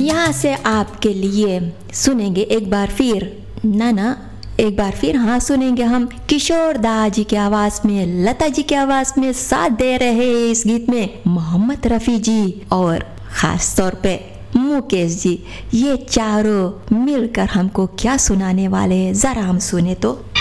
यहाँ से आपके लिए सुनेंगे एक बार फिर, ना एक बार फिर हाँ सुनेंगे हम किशोर दा जी की आवाज में, लता जी की आवाज में साथ दे रहे इस गीत में मोहम्मद रफ़ी जी और खास तौर पे मुकेश जी। ये चारों मिलकर हमको क्या सुनाने वाले हैं, जरा हम सुने तो।